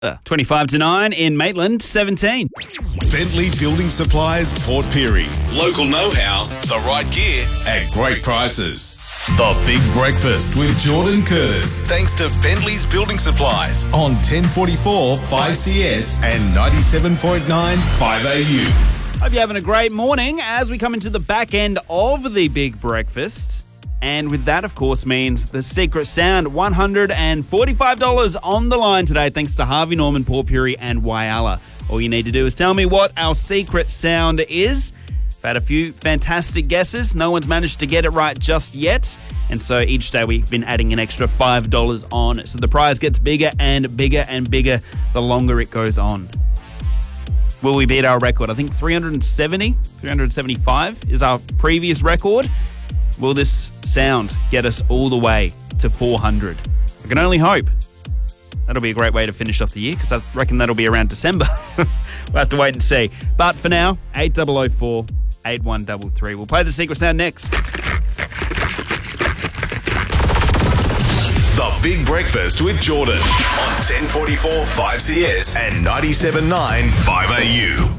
25 to 9 in Maitland, 17. Bentley Building Supplies, Port Pirie. Local know-how, the right gear at great prices. The Big Breakfast with Jordan Curtis. Thanks to Bentley's Building Supplies on 1044 5CS and 97.9 5AU. Hope you're having a great morning as we come into the back end of the Big Breakfast. And with that, of course, means the secret sound, $145 on the line today, thanks to Harvey Norman, Port Pirie and Whyalla. All you need to do is tell me what our secret sound is. I've had a few fantastic guesses. No one's managed to get it right just yet. And so each day we've been adding an extra $5 on. So the prize gets bigger and bigger and bigger the longer it goes on. Will we beat our record? I think 375 is our previous record. Will this sound get us all the way to 400? I can only hope. That'll be a great way to finish off the year because I reckon that'll be around December. We'll have to wait and see. But for now, 8004 8133. We'll play the secret sound next. The Big Breakfast with Jordan on 1044 5CS and 97.9 5AU.